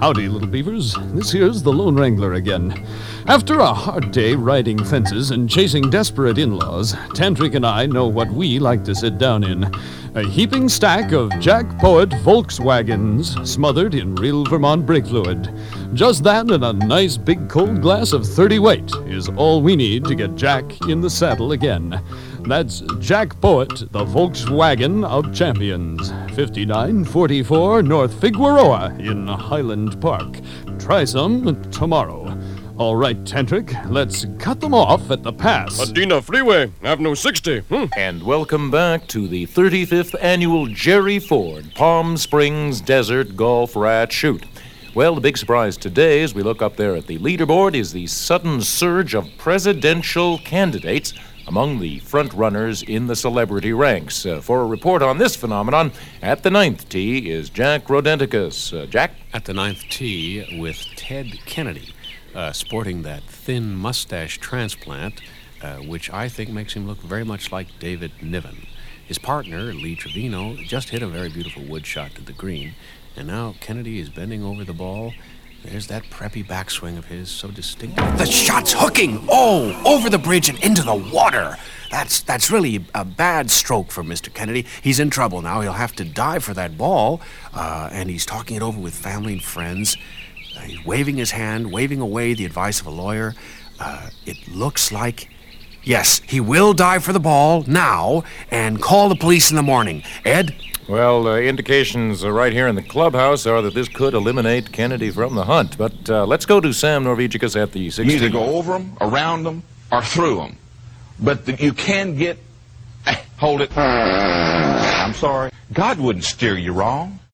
Howdy, little beavers. This here's the Lone Wrangler again. After a hard day riding fences and chasing desperate in-laws, Tantric and I know what we like to sit down in. A heaping stack of Jack Poet Volkswagens smothered in real Vermont brake fluid. Just that and a nice big cold glass of 30 weight is all we need to get Jack in the saddle again. That's Jack Poet, the Volkswagen of champions. 5944 North Figueroa in Highland Park. Try some tomorrow. All right, Tantric, let's cut them off at the pass. Adena Freeway, Avenue 60. And welcome back to the 35th annual Jerry Ford Palm Springs Desert Golf Rat Shoot. Well, the big surprise today as we look up there at the leaderboard is the sudden surge of presidential candidates among the front runners in the celebrity ranks. For a report on this phenomenon, at the 9th tee is Jack Rodenticus. Jack? At the 9th tee with Ted Kennedy, sporting that thin mustache transplant, which I think makes him look very much like David Niven. His partner, Lee Trevino, just hit a very beautiful wood shot to the green, and now Kennedy is bending over the ball. There's that preppy backswing of his, so distinctive. The shot's hooking! Oh, over the bridge and into the water. That's really a bad stroke for Mr. Kennedy. He's in trouble now. He'll have to dive for that ball, and he's talking it over with family and friends. He's waving his hand, waving away the advice of a lawyer. It looks like, yes, he will dive for the ball now and call the police in the morning. Ed? Well, indications right here in the clubhouse are that this could eliminate Kennedy from the hunt. But let's go to Sam Norvegicus at the 16th. You either go over them, around them, or through them. But you can get... hold it. I'm sorry. God wouldn't steer you wrong.